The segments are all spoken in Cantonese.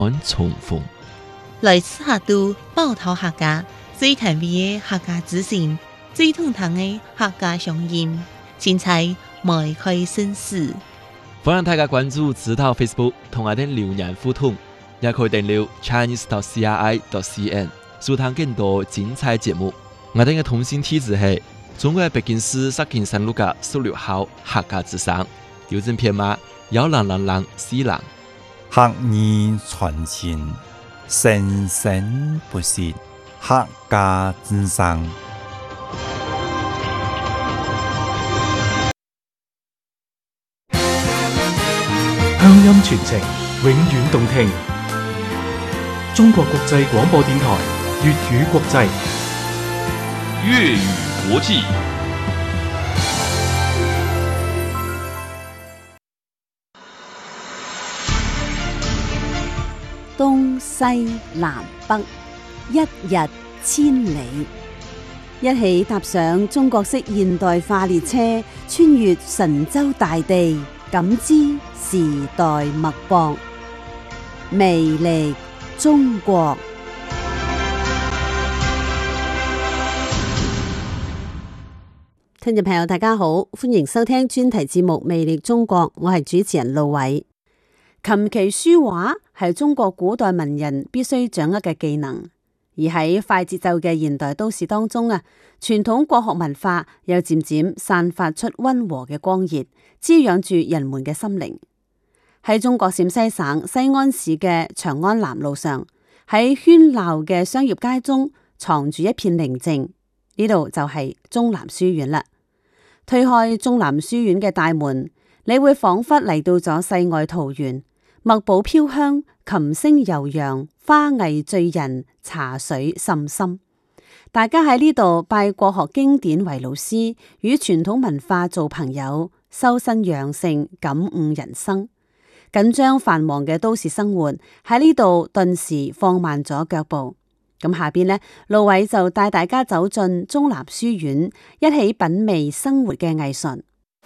安重逢。 來自下都包頭客家最甜味嘅客家之聲，最通透嘅客家鄉音，精彩邁開新事。 歡迎大家關注指導 Facebook 同我哋留言互動，也可以訂閱 chinese.cri.cn 收聽更多精彩節目。我哋嘅通訊地址係中國北京市石景山路嘅16號客家之聲，郵政編碼10004人。 客語傳情，生生不息，客家之聲。 鄉音傳情，永遠動聽。中國國際廣播電台粵語國際， 粵語國際。 東西南北，一日千里，一起踏上中國式現代化列車，穿越神州大地，感知時代脈搏，魅力中國。聽眾朋友大家好，歡迎收聽專題節目《魅力中國》，我係主持人路偉。琴棋書畫係中國古代文人必須掌握嘅技能，而喺快節奏嘅現代都市當中啊，傳統國學文化又漸漸散發出溫和嘅光熱，滋養住人們嘅心靈。喺中國陝西省西安市嘅長安南路上，喺喧鬧嘅商業街中藏住一片寧靜，呢度就係終南書院啦。推開終南書院嘅大門，你會仿佛嚟到咗世外桃源。墨寶飄香，琴聲悠揚，花藝醉人，茶水滲深。大家喺呢度拜國學經典為老師，與傳統文化做朋友，修身養性，感悟人生。緊張繁忙嘅都市生活喺呢度頓時放慢咗腳步。咁下邊呢，路偉就帶大家走進終南書院，一起品味生活嘅藝術。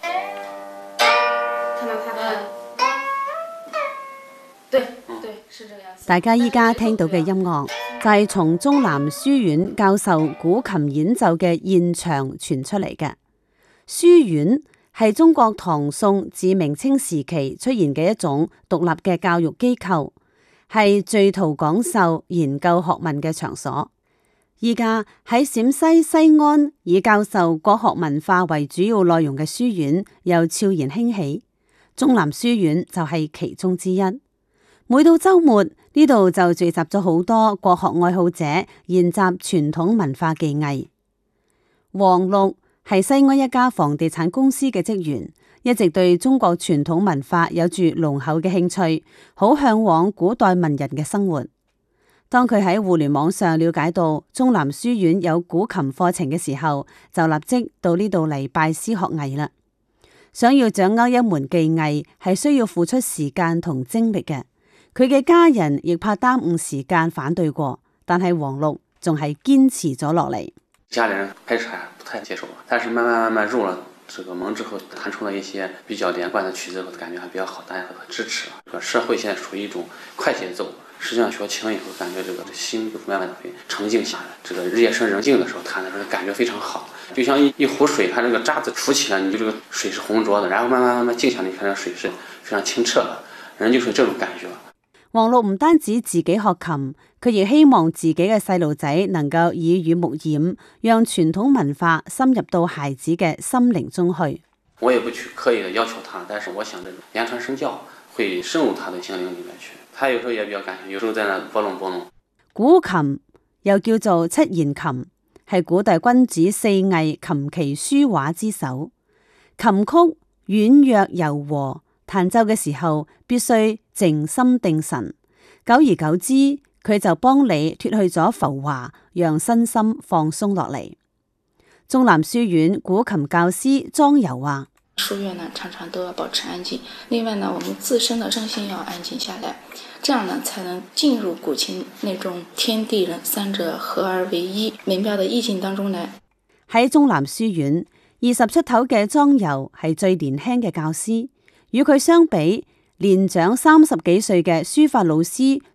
大家依家聽到嘅音樂就係從終南書院教授古琴演奏嘅現場傳出嚟嘅。書院係中國唐宋至明清時期出現嘅一種獨立嘅教育機構，係聚徒講授研究學問嘅場所。依家喺陝西西安以教授國學文化為主要內容嘅書院又悄然興起，終南書院就係其中之一。每到周末，呢度就聚集咗好多國學愛好者研習傳統文化技藝。黃祿係西安一家房地產公司嘅職員，一直對中國傳統文化有住濃厚嘅興趣，好向往古代文人嘅生活。當佢喺互聯網上了解到終南書院有古琴課程嘅時候，就立即到呢度嚟拜師學藝啦。想要掌握一門技藝，係需要付出時間同精力嘅。佢嘅家人亦怕耽誤時間反對過，但係黃祿仲係堅持咗落嚟。 家裡人開始還不太接受，但是慢慢入了這個門之後，彈出了一些比較連貫的曲子，感覺還比較好，大家都很支持。社會現在處於一種快節奏，實際上學琴以後，感覺這個心就慢慢的會沉靜下來。這個夜深人靜的時候彈的時候，感覺非常好，就像一壺水，它這個渣子浮起來，你就這個水是渾濁的，然後慢慢靜下來，你看這水是非常清澈的，人就是這種感覺。 黃祿唔單止自己學琴，佢亦希望自己嘅細路仔能夠耳濡目染，讓傳統文化深入到孩子嘅心靈中去。 我也不去刻意的要求他，但是我想這種言傳身教會深入他的心靈裏面去。他有時候也比較感興趣，有時候在那撥弄撥弄。 古琴又叫做七弦琴，係古代君子四藝琴棋書畫之首。琴曲軟弱柔和，彈奏嘅時候必須靜心定神，久而久之，佢就幫你脫去咗浮華，讓身心放鬆落嚟。終南書院古琴教師莊柔話： 書院呢，常常都要保持安靜，另外呢，我們自身的身心要安靜下來，這樣呢，才能進入古琴那種天地人三者合而為一美妙的意境當中來。 喺終南書院，20出頭嘅莊柔係最年輕嘅教師，與佢相比，年長30幾歲嘅書法老師